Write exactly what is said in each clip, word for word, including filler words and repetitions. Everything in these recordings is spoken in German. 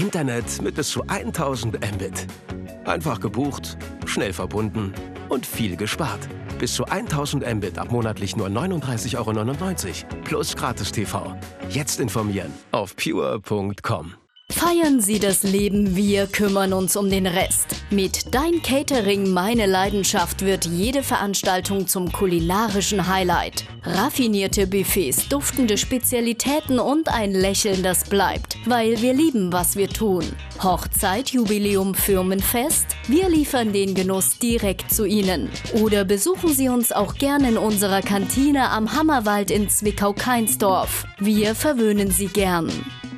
Internet mit bis zu tausend Mbit. Einfach gebucht, schnell verbunden und viel gespart. Bis zu tausend Mbit ab monatlich nur neununddreißig Euro neunundneunzig plus Gratis-T V. Jetzt informieren auf pure punkt com. Feiern Sie das Leben, wir kümmern uns um den Rest. Mit Dein Catering, meine Leidenschaft wird jede Veranstaltung zum kulinarischen Highlight. Raffinierte Buffets, duftende Spezialitäten und ein Lächeln, das bleibt. Weil wir lieben, was wir tun. Hochzeit, Jubiläum, Firmenfest? Wir liefern den Genuss direkt zu Ihnen. Oder besuchen Sie uns auch gerne in unserer Kantine am Hammerwald in Zwickau-Kainsdorf. Wir verwöhnen Sie gern.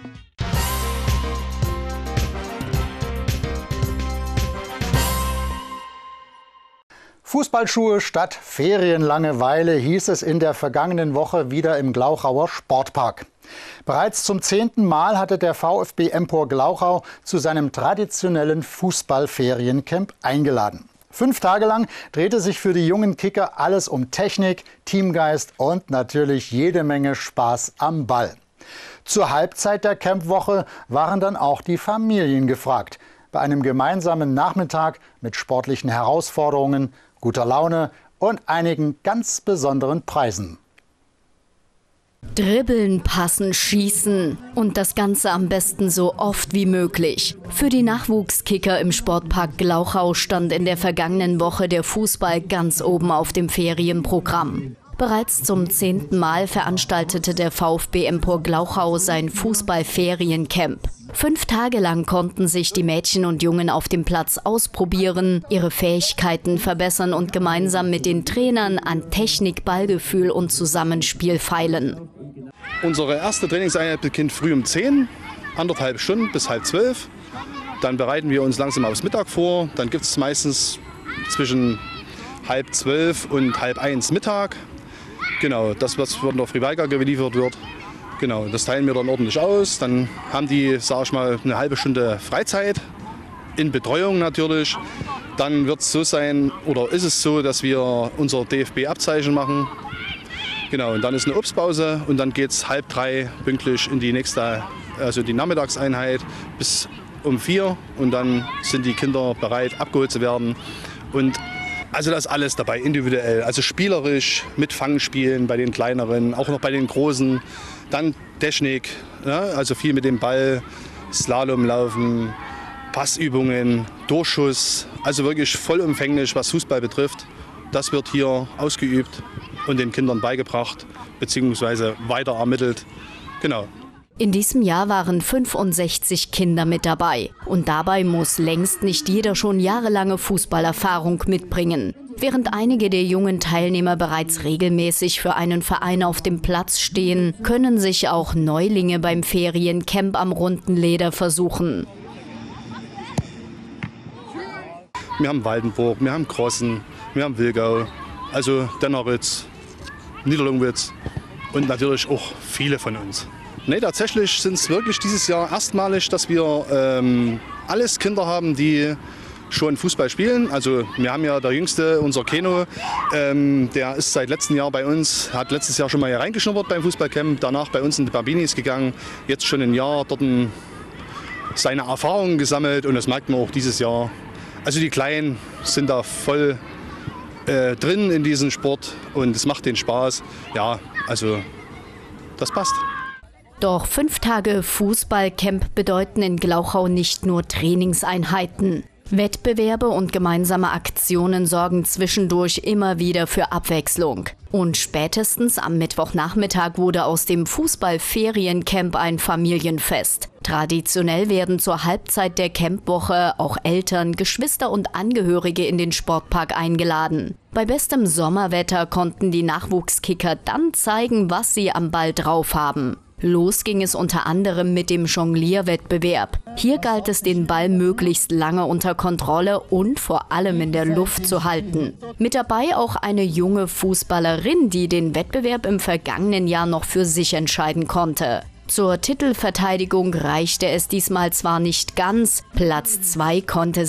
Fußballschuhe statt Ferienlangeweile, hieß es in der vergangenen Woche wieder im Glauchauer Sportpark. Bereits zum zehnten Mal hatte der VfB Empor Glauchau zu seinem traditionellen Fußballferiencamp eingeladen. Fünf Tage lang drehte sich für die jungen Kicker alles um Technik, Teamgeist und natürlich jede Menge Spaß am Ball. Zur Halbzeit der Campwoche waren dann auch die Familien gefragt. Bei einem gemeinsamen Nachmittag mit sportlichen Herausforderungen, guter Laune und einigen ganz besonderen Preisen. Dribbeln, passen, schießen und das Ganze am besten so oft wie möglich. Für die Nachwuchskicker im Sportpark Glauchau stand in der vergangenen Woche der Fußball ganz oben auf dem Ferienprogramm. Bereits zum zehnten Mal veranstaltete der VfB Empor Glauchau sein Fußballferiencamp. Fünf Tage lang konnten sich die Mädchen und Jungen auf dem Platz ausprobieren, ihre Fähigkeiten verbessern und gemeinsam mit den Trainern an Technik, Ballgefühl und Zusammenspiel feilen. Unsere erste Trainingseinheit beginnt früh um zehn, anderthalb Stunden bis halb zwölf. Dann bereiten wir uns langsam aufs Mittag vor. Dann gibt es meistens zwischen halb zwölf und halb eins Mittag. Genau, das, was von der Frivalga geliefert wird. Genau, das teilen wir dann ordentlich aus. Dann haben die, sag ich mal, eine halbe Stunde Freizeit, in Betreuung natürlich. Dann wird es so sein, oder ist es so, dass wir unser D F B-Abzeichen machen. Genau, und dann ist eine Obstpause und dann geht es halb drei pünktlich in die nächste, also die Nachmittagseinheit bis um vier. Und dann sind die Kinder bereit, abgeholt zu werden. Und also das ist alles dabei, individuell, also spielerisch, mit Fangspielen bei den Kleineren, auch noch bei den Großen. Dann Technik, ja, also viel mit dem Ball, Slalomlaufen, Passübungen, Durchschuss. Also wirklich vollumfänglich, was Fußball betrifft. Das wird hier ausgeübt und den Kindern beigebracht bzw. weiter ermittelt. Genau. In diesem Jahr waren fünfundsechzig Kinder mit dabei. Und dabei muss längst nicht jeder schon jahrelange Fußballerfahrung mitbringen. Während einige der jungen Teilnehmer bereits regelmäßig für einen Verein auf dem Platz stehen, können sich auch Neulinge beim Feriencamp am runden Leder versuchen. Wir haben Waldenburg, wir haben Krossen, wir haben Wilgau, also Denneritz, Niederlungwitz und natürlich auch viele von uns. Nee, tatsächlich sind es wirklich dieses Jahr erstmalig, dass wir ähm, alles Kinder haben, die schon Fußball spielen. Also wir haben ja der Jüngste, unser Keno, ähm, der ist seit letztem Jahr bei uns, hat letztes Jahr schon mal hier reingeschnuppert beim Fußballcamp, danach bei uns in die Barbinis gegangen, jetzt schon ein Jahr dort seine Erfahrungen gesammelt und das merkt man auch dieses Jahr. Also die Kleinen sind da voll äh, drin in diesem Sport und es macht den Spaß. Ja, also das passt. Doch fünf Tage Fußballcamp bedeuten in Glauchau nicht nur Trainingseinheiten. Wettbewerbe und gemeinsame Aktionen sorgen zwischendurch immer wieder für Abwechslung. Und spätestens am Mittwochnachmittag wurde aus dem Fußballferiencamp ein Familienfest. Traditionell werden zur Halbzeit der Campwoche auch Eltern, Geschwister und Angehörige in den Sportpark eingeladen. Bei bestem Sommerwetter konnten die Nachwuchskicker dann zeigen, was sie am Ball drauf haben. Los ging es unter anderem mit dem Jonglierwettbewerb. Hier galt es, den Ball möglichst lange unter Kontrolle und vor allem in der Luft zu halten. Mit dabei auch eine junge Fußballerin, die den Wettbewerb im vergangenen Jahr noch für sich entscheiden konnte. Zur Titelverteidigung reichte es diesmal zwar nicht ganz, Platz zwei konnte